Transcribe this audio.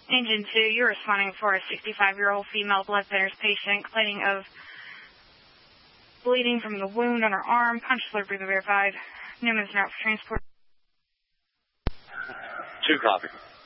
Engine 2, you're responding for a 65-year-old female blood thinners patient complaining of bleeding from the wound on her arm. Conscious blood breathing verified. Newman's not for transport. 2 copy.